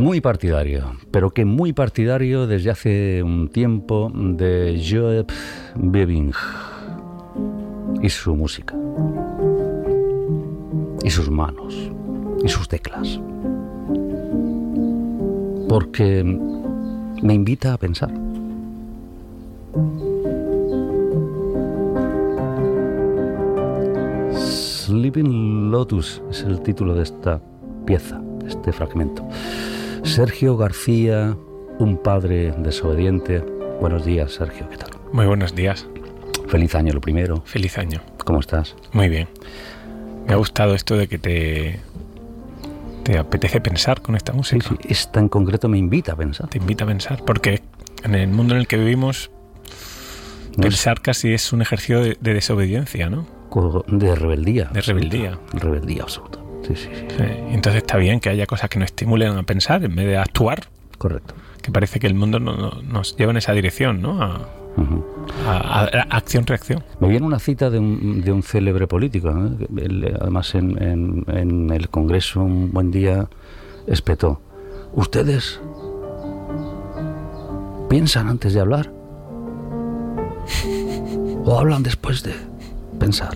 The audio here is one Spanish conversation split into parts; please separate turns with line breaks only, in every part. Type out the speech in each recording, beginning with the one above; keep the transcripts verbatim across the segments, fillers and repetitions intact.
Muy partidario, pero que muy partidario desde hace un tiempo de Joep Beving y su música, y sus manos, y sus teclas. Porque me invita a pensar. Sleeping Lotus es el título de esta pieza, de este fragmento. Sergio García, un padre desobediente. Buenos días, Sergio, ¿qué tal?
Muy buenos días.
Feliz año, lo primero.
Feliz año.
¿Cómo estás?
Muy bien. Me ha gustado esto de que te, te apetece pensar con esta música.
Sí, sí, esta en concreto me invita a pensar.
Te invita a pensar, porque en el mundo en el que vivimos, no pensar es... casi es un ejercicio de, de desobediencia, ¿no?
De rebeldía.
De rebeldía.
Absoluta. Rebeldía absoluta. Sí, sí, sí.
Sí. Entonces está bien que haya cosas que nos estimulen a pensar en vez de actuar.
Correcto.
Que parece que el mundo no, no, nos lleva en esa dirección, ¿no? A, uh-huh. a, a, a acción-reacción.
Me viene una cita de un, de un célebre político, ¿no? Él, además en, en, en el Congreso un buen día espetó: ¿ustedes piensan antes de hablar? ¿O hablan después de pensar?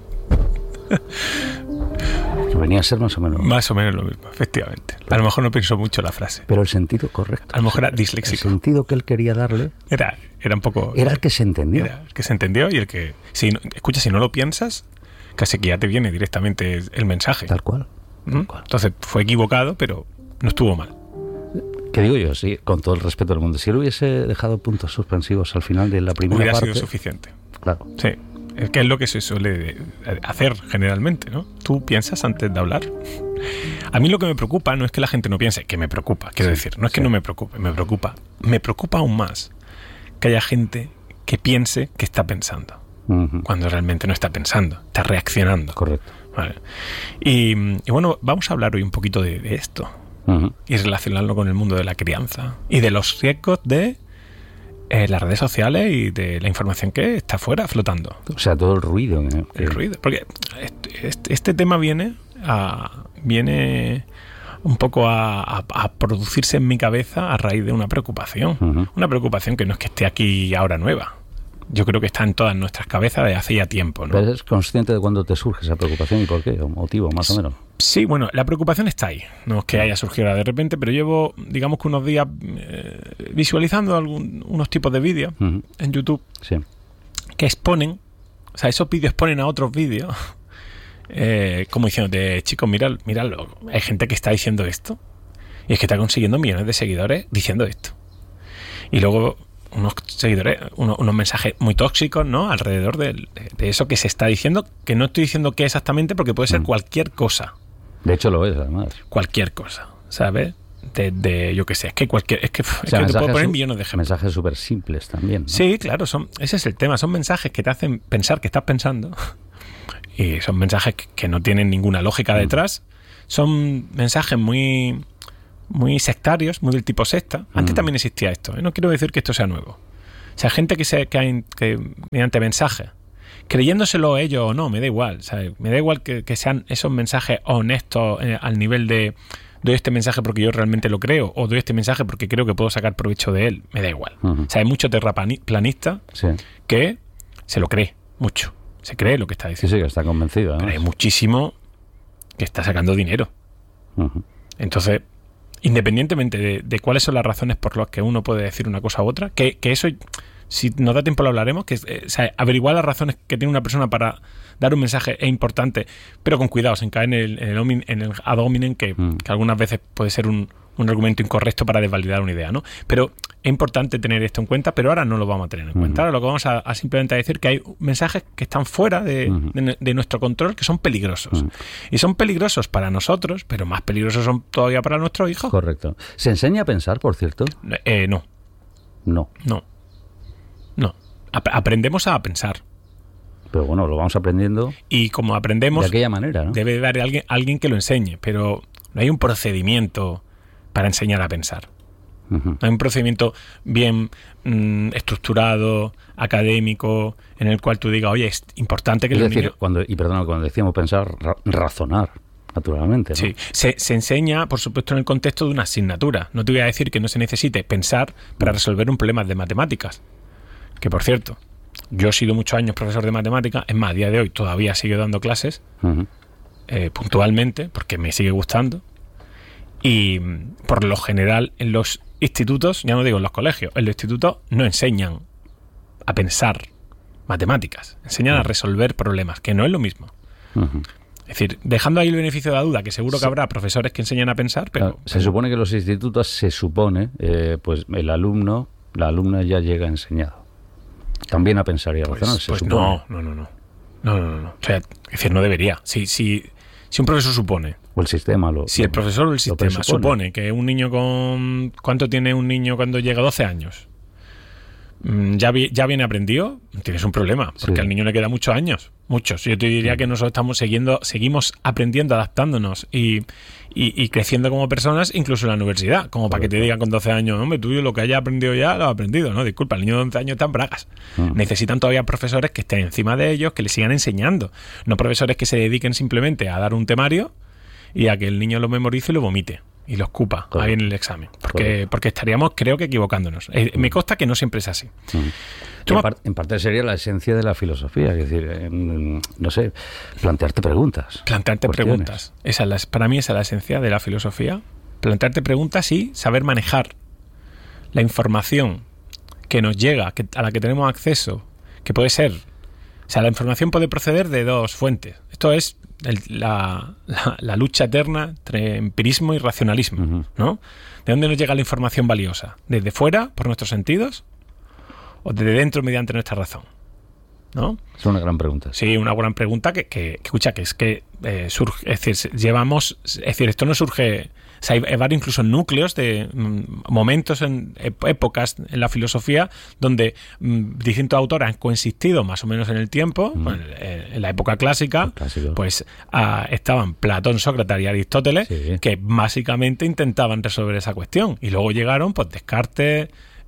Que venía a ser más o menos...
Más o menos lo mismo, efectivamente. A lo mejor no pensó mucho la frase.
Pero el sentido correcto.
A lo mejor era disléxico.
El sentido que él quería darle...
Era, era un poco...
Era el que se entendió.
Era el que se entendió y el que... Si no, escucha, si no lo piensas, casi que ya te viene directamente el mensaje.
Tal cual.
¿Mm?
Tal cual.
Entonces fue equivocado, pero no estuvo mal.
¿Qué digo yo? Sí, con todo el respeto del mundo. Si él hubiese dejado puntos suspensivos al final de la primera
Hubiera
parte...
Hubiera sido suficiente.
Claro.
Sí. Que es lo que se suele hacer generalmente, ¿no? Tú piensas antes de hablar. A mí lo que me preocupa no es que la gente no piense, que me preocupa, quiero sí, decir, no es que sí. no me preocupe, me preocupa. Me preocupa aún más que haya gente que piense que está pensando, uh-huh. cuando realmente no está pensando, está reaccionando.
Correcto.
Vale. Y, y bueno, vamos a hablar hoy un poquito de, de esto, uh-huh. y relacionarlo con el mundo de la crianza y de los riesgos de Eh, las redes sociales y de la información que está fuera flotando.
O sea, todo el ruido. ¿eh?
El ruido. Porque este, este, este tema viene a, viene un poco a, a, a producirse en mi cabeza a raíz de una preocupación. Uh-huh. Una preocupación que no es que esté aquí ahora nueva. Yo creo que está en todas nuestras cabezas desde hace ya tiempo, ¿no?
¿Pero eres consciente de cuándo te surge esa preocupación y por qué? ¿O motivo, más o menos?
Sí, bueno, la preocupación está ahí. No es que haya surgido de repente, pero llevo, digamos que unos días eh, visualizando algún, unos tipos de vídeos uh-huh. en YouTube
sí.
que exponen, o sea, esos vídeos exponen a otros vídeos, eh, como diciendo, chicos, mirad, miradlo, hay gente que está diciendo esto y es que está consiguiendo millones de seguidores diciendo esto. Y luego unos seguidores, unos, unos mensajes muy tóxicos, ¿no? Alrededor de, de, de eso que se está diciendo, que no estoy diciendo qué exactamente porque puede ser mm. cualquier cosa.
De hecho lo es, además.
Cualquier cosa, ¿sabes? De, de yo qué sé, es que cualquier, es que, o sea, es que te puedo poner millones de ejemplos.
Mensajes súper simples también, ¿no?
Sí, claro, son, ese es el tema, son mensajes que te hacen pensar que estás pensando y son mensajes que, que no tienen ninguna lógica detrás, son mensajes muy... muy sectarios, muy del tipo secta. Antes mm. también existía esto, ¿eh? No quiero decir que esto sea nuevo. O sea, gente que, se, que, hay, que mediante mensajes, creyéndoselo ellos o no, me da igual. ¿Sabes? Me da igual que, que sean esos mensajes honestos eh, al nivel de doy este mensaje porque yo realmente lo creo o doy este mensaje porque creo que puedo sacar provecho de él. Me da igual. Uh-huh. O sea, hay mucho terraplanista sí. que se lo cree mucho. Se cree lo que está diciendo.
Sí, sí, que está convencido.
Pero hay muchísimo que está sacando dinero. Uh-huh. Entonces, independientemente de, de cuáles son las razones por las que uno puede decir una cosa u otra, que, que eso, si nos da tiempo lo hablaremos, que eh, o sea, averiguar las razones que tiene una persona para dar un mensaje es importante, pero con cuidado, sin caer en el, en el, en el ad hominem, que, mm. que algunas veces puede ser un, un argumento incorrecto para desvalidar una idea, ¿no? Pero es importante tener esto en cuenta, pero ahora no lo vamos a tener en mm. cuenta. Ahora lo que vamos a, a simplemente a decir que hay mensajes que están fuera de, mm. de, de nuestro control, que son peligrosos. Mm. Y son peligrosos para nosotros, pero más peligrosos son todavía para nuestros hijos.
Correcto. ¿Se enseña a pensar, por cierto?
Eh, no.
No.
No. No. Ap- aprendemos a pensar.
Pero bueno, lo vamos aprendiendo.
Y como aprendemos,
de aquella manera, ¿no?
Debe de haber alguien, alguien que lo enseñe, pero no hay un procedimiento para enseñar a pensar. Uh-huh. No hay un procedimiento bien mmm, estructurado, académico, en el cual tú digas, oye, es importante que
es
los
decir,
niños...
cuando, y perdona, cuando decíamos pensar, ra- razonar. naturalmente, ¿no?
Sí, se, se enseña, por supuesto, en el contexto de una asignatura. No te voy a decir que no se necesite pensar para resolver un problema de matemáticas. Que, por cierto, yo he sido muchos años profesor de matemáticas. Es más, a día de hoy todavía sigo dando clases uh-huh. eh, puntualmente, porque me sigue gustando. Y por lo general en los institutos, ya no digo en los colegios, en los institutos no enseñan a pensar matemáticas, enseñan uh-huh. a resolver problemas, que no es lo mismo. Uh-huh. Es decir, dejando ahí el beneficio de la duda, que seguro que sí. habrá profesores que enseñan a pensar, pero...
Se pero... supone que en los institutos se supone, eh, pues el alumno, la alumna ya llega enseñado. También a pensar y a razonar,
pues,
se
pues
supone.
No, no, no, no. No, no, no. O sea, es decir, no debería. Si, si, si un profesor supone...
O el sistema lo...
Si el profesor o el sistema supone que un niño con... ¿Cuánto tiene un niño cuando llega a doce años? Ya, vi, ya viene aprendido, tienes un problema, porque sí. al niño le queda muchos años, muchos. Yo te diría que nosotros estamos siguiendo, seguimos aprendiendo, adaptándonos y, y, y creciendo como personas, incluso en la universidad, como para que te digan con doce años, hombre, tú lo que hayas aprendido ya lo has aprendido, ¿no? Disculpa, el niño de once años está en bragas. Uh-huh. Necesitan todavía profesores que estén encima de ellos, que les sigan enseñando, no profesores que se dediquen simplemente a dar un temario y a que el niño lo memorice y lo vomite. Y lo escupa Correcto. ahí en el examen. Porque, porque estaríamos, creo que, equivocándonos. Eh, me consta que no siempre es así.
Mm. En, par, en parte sería la esencia de la filosofía. Es decir, eh, no sé, plantearte preguntas.
Plantearte cuestiones. preguntas. Esa es la, para mí esa es la esencia de la filosofía. Plantearte preguntas y saber manejar la información que nos llega, que, a la que tenemos acceso, que puede ser... O sea, la información puede proceder de dos fuentes. Esto es el, la, la, la lucha eterna entre empirismo y racionalismo, uh-huh. ¿no? ¿De dónde nos llega la información valiosa? ¿Desde fuera, por nuestros sentidos? ¿O desde dentro, mediante nuestra razón? ¿No?
Es una gran pregunta.
Sí, una gran pregunta que, que, que escucha, que es que eh, surge, es decir, llevamos, es decir, esto no surge... O sea, hay varios incluso núcleos de mm, momentos, en épocas en la filosofía donde mm, distintos autores han coexistido más o menos en el tiempo. Mm. Bueno, en, en la época clásica, pues ah, estaban Platón, Sócrates y Aristóteles, sí. que básicamente intentaban resolver esa cuestión. Y luego llegaron pues Descartes,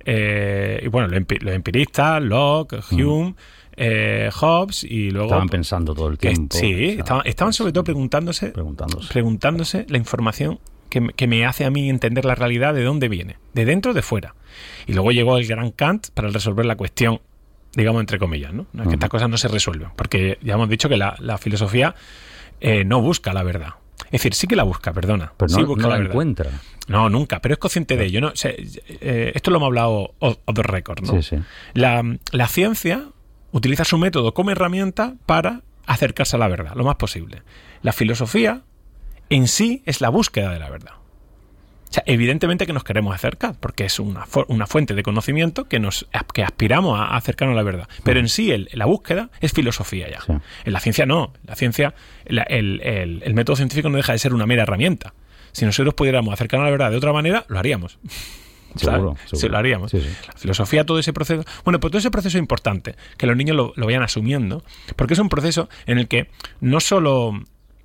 eh, y bueno, los, empi- los empiristas, Locke, Hume... Mm. Eh, Hobbes y luego...
Estaban pensando todo el tiempo.
Que, sí, estaban, estaban sobre todo preguntándose, preguntándose, preguntándose la información que, que me hace a mí entender la realidad, de dónde viene, de dentro o de fuera. Y luego llegó el gran Kant para resolver la cuestión, digamos entre comillas, ¿no? No es que uh-huh. estas cosas no se resuelven, porque ya hemos dicho que la, la filosofía eh, no busca la verdad. Es decir, sí que la busca, perdona.
Pero no,
sí busca
no la,
la
encuentra.
No, nunca, pero es consciente de ello. ¿No? O sea, eh, esto lo hemos hablado off the record, ¿no?
Sí, sí.
La, la ciencia utiliza su método como herramienta para acercarse a la verdad, lo más posible. La filosofía en sí es la búsqueda de la verdad. O sea, evidentemente que nos queremos acercar, porque es una, una fuente de conocimiento que nos que aspiramos a acercarnos a la verdad. Pero en sí, el, la búsqueda es filosofía ya. Sí. En la ciencia no. La ciencia, la, el, el, el método científico no deja de ser una mera herramienta. Si nosotros pudiéramos acercarnos a la verdad de otra manera, lo haríamos.
Seguro, seguro.
Sí, lo haríamos. Sí, sí. La filosofía, todo ese proceso... Bueno, pues todo ese proceso es importante, que los niños lo, lo vayan asumiendo, porque es un proceso en el que no solo,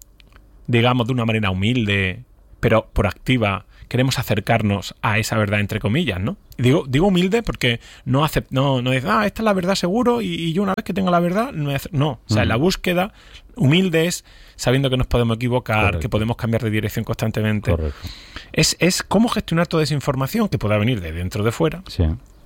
digamos, de una manera humilde, pero proactiva, queremos acercarnos a esa verdad, entre comillas, ¿no? Digo, digo humilde porque no hace, no, no dice, ah, esta es la verdad seguro, y, y yo una vez que tengo la verdad, no. Hace, no. O sea, uh-huh. la búsqueda humilde es sabiendo que nos podemos equivocar, Correcto. que podemos cambiar de dirección constantemente.
Correcto.
Es, es cómo gestionar toda esa información que pueda venir de dentro o de fuera,
sí.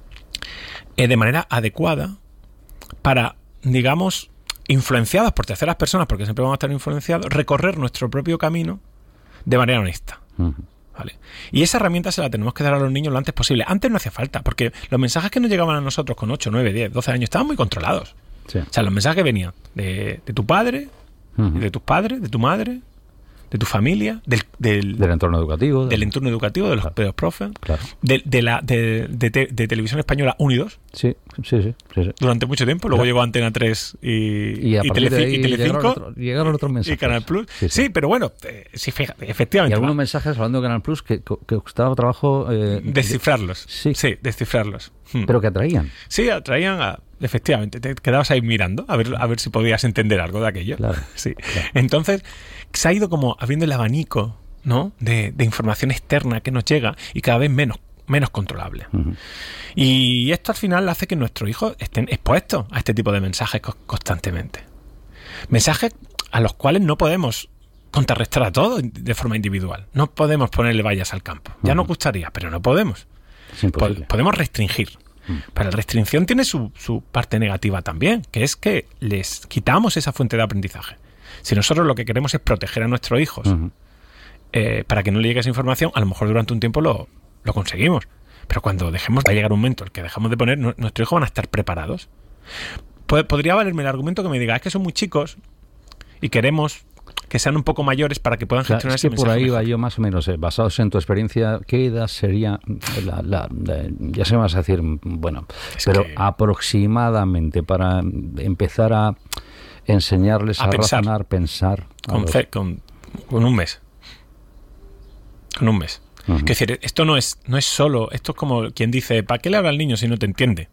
eh, de manera adecuada para, digamos, influenciadas por terceras personas, porque siempre vamos a estar influenciados, recorrer nuestro propio camino de manera honesta. Uh-huh. ¿Vale? Y esa herramienta se la tenemos que dar a los niños lo antes posible. Antes no hacía falta, porque los mensajes que nos llegaban a nosotros con ocho, nueve, diez, doce años estaban muy controlados. Sí. O sea, los mensajes que venían de, de tu padre, uh-huh. de tus padres, de tu madre, de tu familia, del, del,
del entorno educativo,
del de... entorno educativo, de los, claro. de los profes,
claro.
de, de la de, de, de, de televisión española uno y dos.
Sí, sí, sí, sí, sí.
Durante mucho tiempo. Luego claro. llegó Antena tres y,
y,
y, Telecinco, y
Telecinco. Llegaron otros mensajes.
Y Canal Plus.
Sí, sí.
sí pero bueno, eh, sí, fíjate, efectivamente.
Y algunos va. mensajes hablando de Canal Plus que, que costaba trabajo... Eh,
descifrarlos.
Sí.
Sí, descifrarlos.
Pero que atraían.
Sí, atraían a... Efectivamente, te quedabas ahí mirando a ver, a ver si podías entender algo de aquello.
Claro,
sí.
Claro.
Entonces, se ha ido como abriendo el abanico, ¿no? de, de información externa que nos llega y cada vez menos, menos controlable. Uh-huh. Y esto al final hace que nuestros hijos estén expuestos a este tipo de mensajes co- constantemente. Mensajes a los cuales no podemos contrarrestar a todo de forma individual. No podemos ponerle vallas al campo. Ya uh-huh. nos gustaría, pero no podemos.
Es imposible.
Podemos restringir. Uh-huh. Pero la restricción tiene su, su parte negativa también, que es que les quitamos esa fuente de aprendizaje. Si nosotros lo que queremos es proteger a nuestros hijos uh-huh. eh, para que no le llegue esa información, a lo mejor durante un tiempo lo, lo conseguimos. Pero cuando dejemos, va a llegar un momento en el que dejamos de poner, no, nuestros hijos van a estar preparados. Podría valerme el argumento que me diga, es que son muy chicos y queremos que sean un poco mayores para que puedan gestionar ese mensaje.
Es que por ahí
mejor.
va yo más o menos, eh, basados en tu experiencia, ¿qué edad sería la, la, la, ya se me vas a decir, bueno, es pero que... aproximadamente para empezar a enseñarles a, a pensar, razonar, pensar?
Con, los... con, con un mes. Con un mes. Uh-huh. Es decir, esto no es, no es solo, esto es como quien dice, ¿para qué le habla al niño si no te entiende?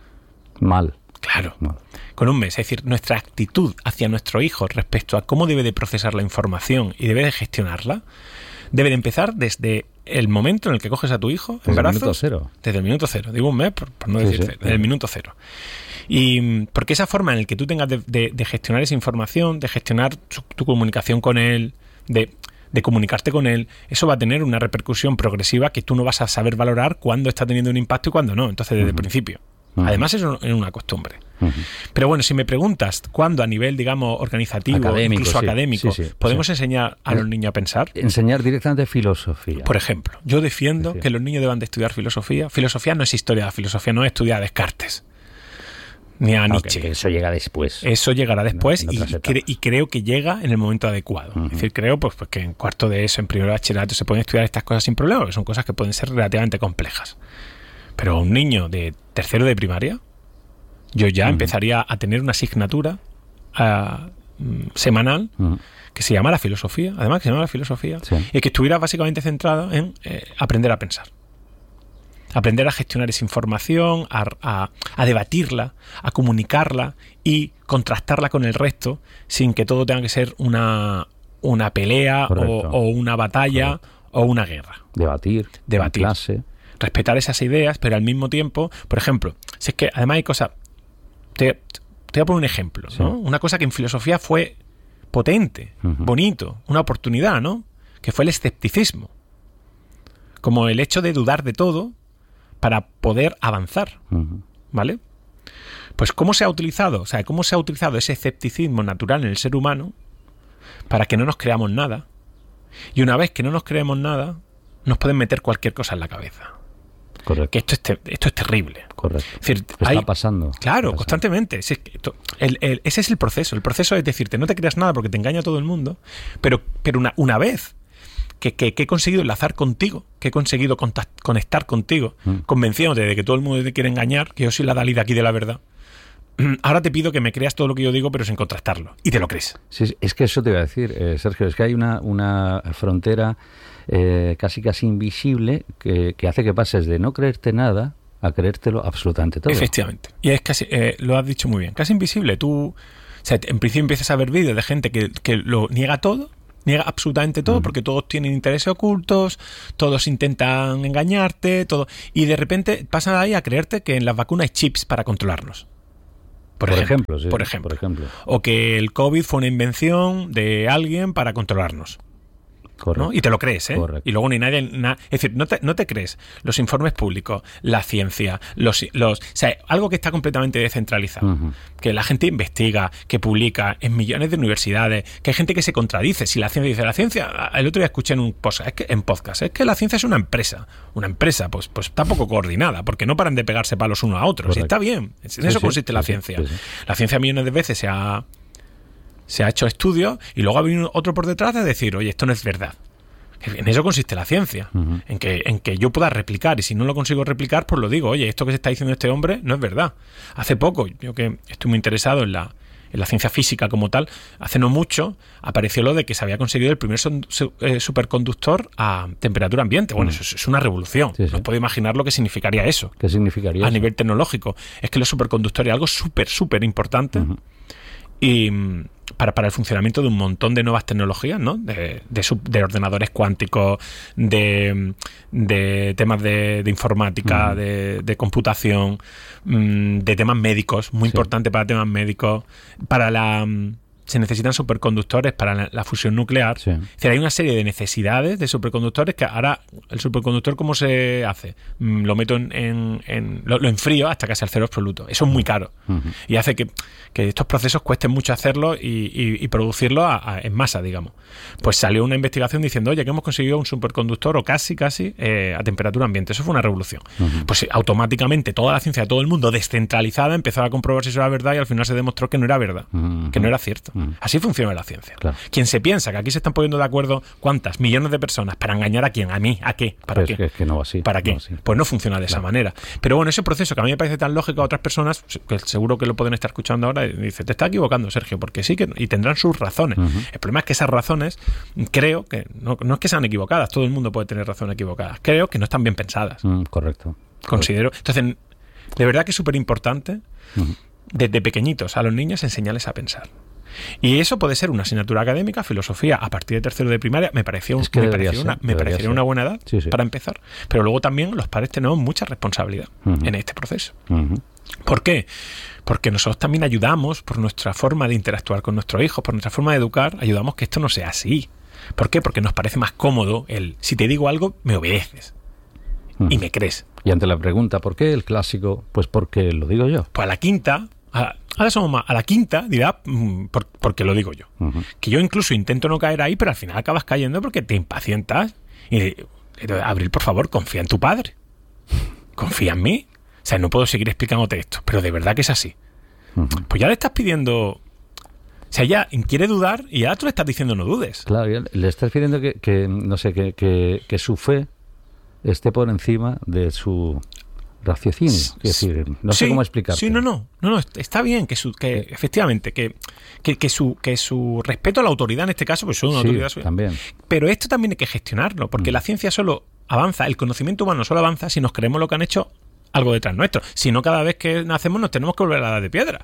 Mal.
Claro, no. Con un mes. Es decir, nuestra actitud hacia nuestro hijo respecto a cómo debe de procesar la información y debe de gestionarla, debe de empezar desde el momento en el que coges a tu hijo en brazos. Desde el minuto cero. Desde el minuto cero. Digo un mes por, por no sí, decir sí, desde sí. el minuto cero. Y porque esa forma en la que tú tengas de, de, de gestionar esa información, de gestionar su, tu comunicación con él, de... de comunicarte con él, eso va a tener una repercusión progresiva que tú no vas a saber valorar cuándo está teniendo un impacto y cuándo no. Entonces, desde uh-huh. el principio. Uh-huh. Además, eso es una costumbre. Uh-huh. Pero bueno, si me preguntas cuándo a nivel, digamos, organizativo, académico, incluso sí. académico, sí, sí. ¿podemos sí. enseñar a los niños a pensar?
Enseñar directamente filosofía.
Por ejemplo, yo defiendo sí. que los niños deban de estudiar filosofía. Filosofía no es historia, la filosofía no es estudiar a Descartes. Ni a Nietzsche.
Okay, eso llega después.
Eso llegará después no, y, cre- y creo que llega en el momento adecuado. Uh-huh. Es decir, creo pues, pues que en cuarto de eso, en primero de bachillerato, se pueden estudiar estas cosas sin problema, porque son cosas que pueden ser relativamente complejas. Pero a un niño de tercero de primaria, yo ya uh-huh. empezaría a tener una asignatura uh, semanal uh-huh. que se llama la filosofía, además que se llama la filosofía, sí. y que estuviera básicamente centrada en eh, aprender a pensar. Aprender a gestionar esa información, a, a, a debatirla, a comunicarla y contrastarla con el resto sin que todo tenga que ser una, una pelea o, o una batalla Correcto. O una guerra.
Debatir,
Debatir.
Clase.
Respetar esas ideas, pero al mismo tiempo, por ejemplo, si es que además hay cosas... Te, te voy a poner un ejemplo, sí. ¿no? Una cosa que en filosofía fue potente, uh-huh. bonito, una oportunidad, ¿no? Que fue el escepticismo. Como el hecho de dudar de todo para poder avanzar, uh-huh. ¿vale? Pues ¿cómo se ha utilizado? O sea, ¿cómo se ha utilizado ese escepticismo natural en el ser humano para que no nos creamos nada? Y una vez que no nos creemos nada, nos pueden meter cualquier cosa en la cabeza.
Correcto.
Que esto es, te- esto es terrible.
Correcto.
Es decir,
está
hay,
pasando.
Claro,
está pasando.
constantemente. Es que esto, el, el, ese es el proceso. El proceso es decirte, no te creas nada porque te engaña todo el mundo, pero, pero una, una vez que, que, que he conseguido enlazar contigo, que he conseguido contact, conectar contigo, mm. convenciéndote de que todo el mundo te quiere engañar, que yo soy la Dalí de aquí de la verdad, ahora te pido que me creas todo lo que yo digo, pero sin contrastarlo. Y te lo crees.
Sí, es que eso te iba a decir, eh, Sergio, es que hay una, una frontera eh, casi casi invisible que, que hace que pases de no creerte nada a creértelo absolutamente todo.
Efectivamente. Y es casi, eh, lo has dicho muy bien, casi invisible. Tú, o sea, en principio empiezas a ver vídeos de gente que, que lo niega todo, niega absolutamente todo, uh-huh. porque todos tienen intereses ocultos, todos intentan engañarte, todo, y de repente pasan ahí a creerte que en las vacunas hay chips para controlarnos. Por, por, ejemplo, ejemplo, sí, por ejemplo.
Por ejemplo.
O que el COVID fue una invención de alguien para controlarnos.
Correcto.
¿No? Y te lo crees, ¿eh?
Correcto.
Y luego ni nadie... Na, es decir, no te, no te crees los informes públicos, la ciencia, los... los o sea, algo que está completamente descentralizado. Uh-huh. Que la gente investiga, que publica en millones de universidades, que hay gente que se contradice. Si la ciencia dice... La ciencia... El otro día escuché en un podcast, es que, en podcast, es que la ciencia es una empresa. Una empresa, pues, pues está poco coordinada, porque no paran de pegarse palos unos a otros. Y está bien. En sí, eso sí, consiste sí, la sí, ciencia. Sí, sí. La ciencia millones de veces se ha... se ha hecho estudios y luego ha venido otro por detrás de decir, oye, esto no es verdad. En eso consiste la ciencia, uh-huh. en que en que yo pueda replicar, y si no lo consigo replicar, pues lo digo, oye, esto que se está diciendo este hombre no es verdad. Hace poco, yo que estoy muy interesado en la, en la ciencia física como tal, hace no mucho apareció lo de que se había conseguido el primer son, su, eh, superconductor a temperatura ambiente. Bueno, uh-huh. eso es una revolución. Sí, sí. No os puedo imaginar lo que significaría eso.
¿Qué significaría
a
eso?
nivel tecnológico? Es que los superconductores es algo súper, súper importante. Uh-huh. Y para, para el funcionamiento de un montón de nuevas tecnologías, ¿no? De, de, sub, de ordenadores cuánticos, de, de temas de, de informática, uh-huh. de, de computación, de temas médicos, muy sí. importante para temas médicos, para la se necesitan superconductores para la, la fusión nuclear. Sí. Es decir, hay una serie de necesidades de superconductores que ahora el superconductor, ¿cómo se hace? Mm, lo meto en, en, en lo, lo enfrío hasta casi al cero absoluto. Eso es muy caro. Uh-huh. Y hace que, que estos procesos cuesten mucho hacerlo y, y, y producirlo a, a, en masa, digamos. Pues salió una investigación diciendo, oye, que hemos conseguido un superconductor o casi, casi eh, a temperatura ambiente. Eso fue una revolución. Uh-huh. Pues automáticamente toda la ciencia de todo el mundo descentralizada empezó a comprobar si eso era verdad y al final se demostró que no era verdad, uh-huh. que no era cierto. Uh-huh. Así funciona la ciencia. Claro. Quien se piensa que aquí se están poniendo de acuerdo cuántas millones de personas para engañar a quién, a mí, ¿a qué? ¿Para
pues
qué?
Es que no va así.
¿Para qué?
No así.
Pues no funciona de claro. esa manera. Pero bueno, ese proceso que a mí me parece tan lógico a otras personas, que seguro que lo pueden estar escuchando ahora, y dice, te está equivocando, Sergio, porque sí que y tendrán sus razones. Uh-huh. El problema es que esas razones, creo que no, no es que sean equivocadas, todo el mundo puede tener razones equivocadas. Creo que no están bien pensadas.
Mm, correcto.
Considero. Entonces, de verdad que es súper importante uh-huh. desde pequeñitos a los niños enseñarles a pensar. Y eso puede ser una asignatura académica, filosofía, a partir de tercero de primaria, me pareció, un, es que me pareció, una, me parecería una buena edad sí, sí. para empezar. Pero luego también los padres tenemos mucha responsabilidad uh-huh. en este proceso. Uh-huh. ¿Por qué? Porque nosotros también ayudamos, por nuestra forma de interactuar con nuestros hijos, por nuestra forma de educar, ayudamos que esto no sea así. ¿Por qué? Porque nos parece más cómodo el, si te digo algo, me obedeces. Uh-huh. Y me crees.
Y ante la pregunta, ¿por qué el clásico? Pues porque lo digo yo.
Pues a la quinta... A, ahora somos más. A la quinta dirá mmm, por, porque lo digo yo. Uh-huh. Que yo incluso intento no caer ahí, pero al final acabas cayendo porque te impacientas. Y de, de, Abril, por favor, confía en tu padre. Confía en mí. O sea, no puedo seguir explicándote esto, pero de verdad que es así. Uh-huh. Pues ya le estás pidiendo... O sea, ella quiere dudar y ya tú le estás diciendo no dudes.
Claro, le estás pidiendo que, que no sé, que, que, que su fe esté por encima de su... raciocinio, es decir, no sé
sí,
cómo explicarte.
Sí, no, no, no, no está bien que su, que efectivamente que, que, que su que su respeto a la autoridad en este caso, pues son una
sí,
autoridad suya.
También.
Pero esto también hay que gestionarlo, porque mm. la ciencia solo avanza, el conocimiento humano solo avanza si nos creemos lo que han hecho algo detrás nuestro. Si no, cada vez que nacemos nos tenemos que volver a la edad de piedra,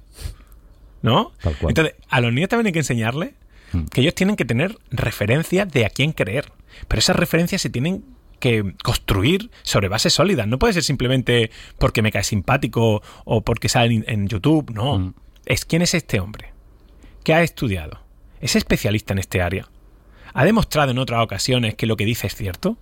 ¿no?
Tal cual.
Entonces, a los niños también hay que enseñarles mm. que ellos tienen que tener referencias de a quién creer, pero esas referencias se tienen que construir sobre bases sólidas. No puede ser simplemente porque me cae simpático o porque sale en YouTube. No. Mm. Es quién es este hombre. ¿Qué ha estudiado? ¿Es especialista en este área? ¿Ha demostrado en otras ocasiones que lo que dice es cierto?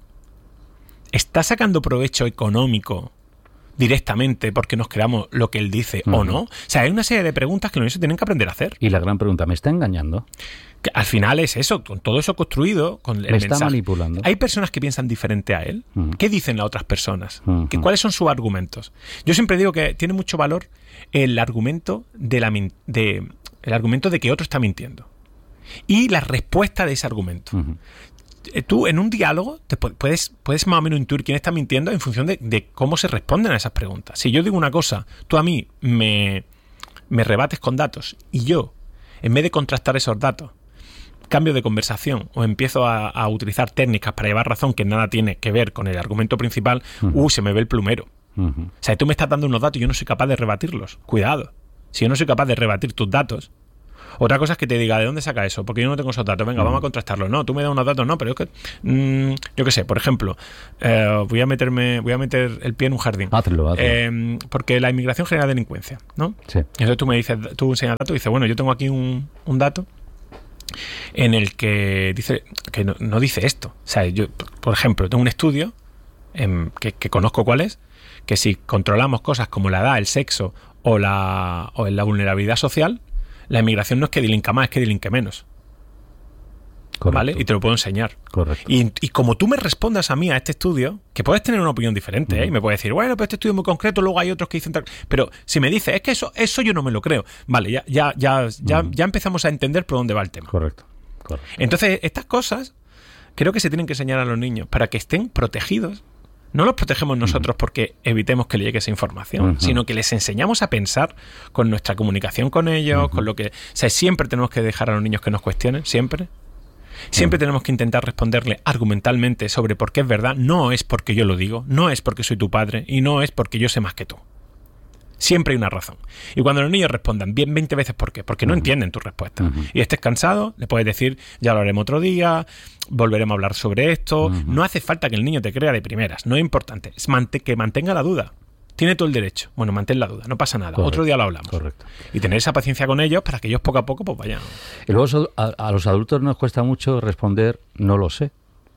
¿Está sacando provecho económico directamente porque nos creamos lo que él dice mm. o no? O sea, hay una serie de preguntas que los niños tienen que aprender a hacer.
Y la gran pregunta, ¿me está engañando?
Que al final es eso, con todo eso construido, con el
me
mensaje.
Está manipulando.
Hay personas que piensan diferente a él. Uh-huh. ¿Qué dicen las otras personas?
Uh-huh.
¿Qué, ¿Cuáles son sus argumentos? Yo siempre digo que tiene mucho valor el argumento de la de el argumento de que otro está mintiendo y la respuesta de ese argumento. Uh-huh. Tú en un diálogo te puedes puedes más o menos intuir quién está mintiendo en función de, de cómo se responden a esas preguntas. Si yo digo una cosa, tú a mí me me rebates con datos y yo, en vez de contrastar esos datos, cambio de conversación o empiezo a, a utilizar técnicas para llevar razón que nada tiene que ver con el argumento principal, uh-huh. uy, se me ve el plumero. Uh-huh. O sea, tú me estás dando unos datos y yo no soy capaz de rebatirlos. Cuidado. Si yo no soy capaz de rebatir tus datos, otra cosa es que te diga, ¿de dónde saca eso? Porque yo no tengo esos datos. Venga, uh-huh. vamos a contrastarlos. No, tú me das unos datos, no, pero es que... Mmm, yo qué sé, por ejemplo, eh, voy a meterme voy a meter el pie en un jardín.
Hazlo, hazlo.
Eh, porque la inmigración genera delincuencia, ¿no?
Sí.
Entonces tú me dices, tú enseñas datos y dices, bueno, yo tengo aquí un, un dato en el que dice que no, no dice esto. O sea, yo, por ejemplo, tengo un estudio eh, que, que conozco cuál es, que si controlamos cosas como la edad, el sexo o la, o la vulnerabilidad social, la inmigración no es que delinca más, es que delinque menos. Correcto. ¿Vale? Y te lo puedo enseñar.
Correcto.
Y, y como tú me respondas a mí a este estudio, que puedes tener una opinión diferente, uh-huh. ¿eh? Y me puedes decir, bueno, pero este estudio es muy concreto, luego hay otros que dicen tal... Pero si me dices, es que eso, eso yo no me lo creo. Vale, ya, ya, ya, ya, uh-huh. ya empezamos a entender por dónde va el tema.
Correcto. Correcto.
Entonces, estas cosas creo que se tienen que enseñar a los niños para que estén protegidos. No los protegemos nosotros uh-huh. porque evitemos que le llegue esa información, uh-huh. sino que les enseñamos a pensar con nuestra comunicación con ellos, uh-huh. con lo que... O sea, siempre tenemos que dejar a los niños que nos cuestionen, siempre. Siempre uh-huh. tenemos que intentar responderle argumentalmente sobre por qué es verdad. No es porque yo lo digo, no es porque soy tu padre y no es porque yo sé más que tú. Siempre hay una razón. Y cuando los niños respondan bien veinte veces ¿por qué? Porque no uh-huh. entienden tu respuesta. Uh-huh. Y estés cansado, le puedes decir, ya lo haremos otro día, volveremos a hablar sobre esto. Uh-huh. No hace falta que el niño te crea de primeras, no es importante. Es mant- que mantenga la duda. tiene todo el derecho. Bueno, mantén la duda, no pasa nada.
Correcto.
Otro día lo hablamos.
Correcto.
Y tener esa paciencia con ellos para que ellos poco a poco pues vayan.
Y luego a, a los adultos nos cuesta mucho responder no lo sé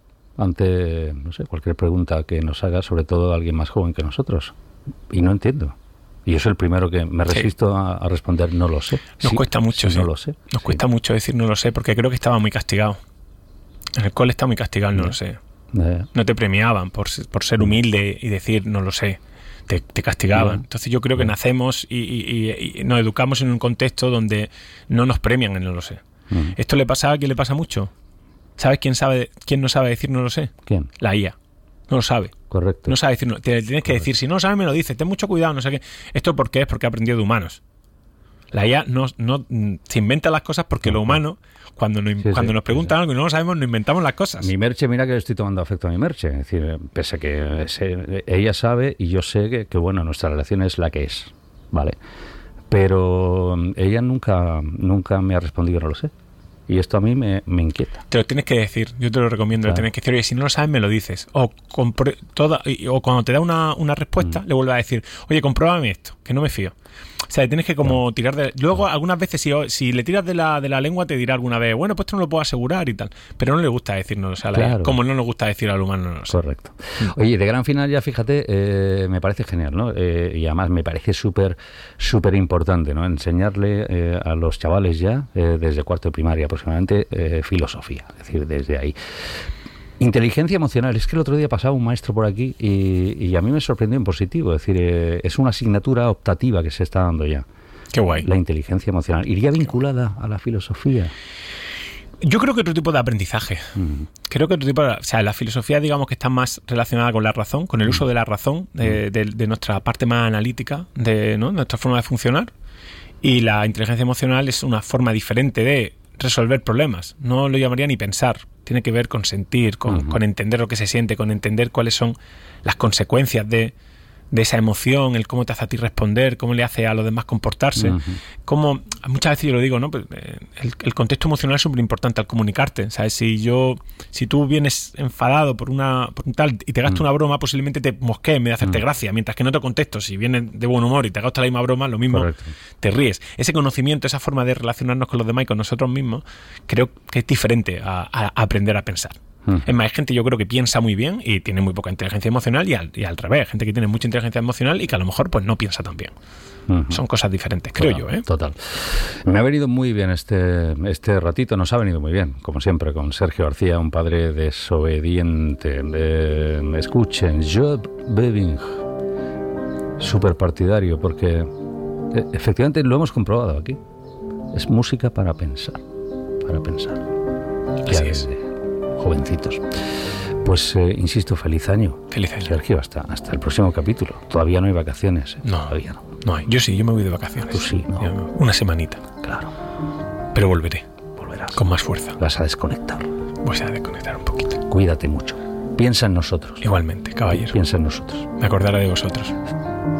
ante, no sé, cualquier pregunta que nos haga, sobre todo alguien más joven que nosotros. Y no entiendo. Y yo soy el primero que me resisto sí. a, a responder no lo sé.
Nos
sí,
cuesta mucho,
sí,
sí.
No lo sé.
Nos
sí.
cuesta mucho decir no lo sé, porque creo que estaba muy castigado. En el cole está muy castigado el no, no lo sé. Eh. No te premiaban por, por ser humilde y decir no lo sé. Te, te castigaban. Entonces yo creo que nacemos y, y, y nos educamos en un contexto donde no nos premian en no lo sé. Mm. ¿Esto le pasa a quién le pasa mucho? ¿Sabes quién sabe quién no sabe decir no lo sé?
¿Quién?
La I A. No lo sabe.
Correcto.
No sabe decir, no, te tienes que Correcto. decir, si no lo sabes me lo dices, ten mucho cuidado, no sé qué. ¿Esto por qué? Es porque ha aprendido de humanos. La I A no, no se inventa las cosas porque lo humano, cuando nos, sí, cuando sí, nos preguntan sí. algo y no lo sabemos, nos inventamos las cosas.
Mi Merche, mira que le estoy tomando afecto a mi Merche. Es decir, pese a que se, ella sabe y yo sé que, que, bueno, nuestra relación es la que es, ¿vale? Pero ella nunca, nunca me ha respondido, no lo sé. Y esto a mí me, me inquieta.
Te lo tienes que decir, yo te lo recomiendo, claro. Lo tienes que decir, oye, si no lo sabes me lo dices. O, compre, toda, o cuando te da una, una respuesta, mm. le vuelves a decir, oye, compruébame esto, que no me fío. O sea, tienes que como no. tirar de... Luego, no. algunas veces, si, si le tiras de la, de la lengua, te dirá alguna vez, bueno, pues esto no lo puedo asegurar y tal. Pero no le gusta decirnos, o sea, claro. como no nos gusta decir al humano, no lo sé.
Correcto. Oye, de Gran Final ya, fíjate, eh, me parece genial, ¿no? Eh, y además me parece súper, súper importante, ¿no? Enseñarle eh, a los chavales ya, eh, desde cuarto de primaria aproximadamente, eh, filosofía. Es decir, desde ahí. Inteligencia emocional. Es que el otro día pasaba un maestro por aquí y, y a mí me sorprendió en positivo. Es decir, eh, es una asignatura optativa que se está dando ya.
Qué guay.
La inteligencia emocional. ¿Iría vinculada a la filosofía?
Yo creo que otro tipo de aprendizaje. Mm. Creo que otro tipo de... O sea, la filosofía, digamos que está más relacionada con la razón, con el uso de la razón, de, de, de nuestra parte más analítica, de ¿no? nuestra forma de funcionar. Y la inteligencia emocional es una forma diferente de resolver problemas. No lo llamaría ni pensar. Tiene que ver con sentir, con, uh-huh. con entender lo que se siente, con entender cuáles son las consecuencias de, de esa emoción, el cómo te hace a ti responder, cómo le hace a los demás comportarse. Uh-huh. Cómo, muchas veces yo lo digo, ¿no? Pues, eh, el, el contexto emocional es súper importante al comunicarte. ¿Sabes? Si yo, si tú vienes enfadado por una por un tal y te gastas uh-huh. una broma, posiblemente te mosquee en vez de hacerte uh-huh. gracia. Mientras que en otro contexto, si vienes de buen humor y te gastas la misma broma, lo mismo Correcto. Te ríes. Ese conocimiento, esa forma de relacionarnos con los demás y con nosotros mismos, creo que es diferente a, a, a aprender a pensar. Uh-huh. Es más, hay gente yo creo que piensa muy bien y tiene muy poca inteligencia emocional y al, y al revés, gente que tiene mucha inteligencia emocional y que a lo mejor pues no piensa tan bien. Uh-huh. Son cosas diferentes, creo
total,
yo. ¿eh?
Total. Me ha venido muy bien este, este ratito, nos ha venido muy bien, como siempre, con Sergio García, un padre desobediente. Eh, escuchen, Job Beving, súper partidario, porque eh, efectivamente lo hemos comprobado aquí. Es música para pensar, para pensar.
Así es.
De jovencitos. Pues, eh, insisto, feliz año.
Feliz año.
Sergio, hasta, hasta el próximo capítulo. Todavía no hay vacaciones. ¿eh?
No.
Todavía no.
No hay. Yo sí, yo me voy de vacaciones.
Tú sí, ¿no?
Yo, una semanita.
Claro.
Pero volveré.
Volverás.
Con más fuerza.
Vas a desconectar.
Voy a desconectar un poquito.
Cuídate mucho. Piensa en nosotros.
Igualmente, caballero.
Piensa en nosotros.
Me acordaré de vosotros.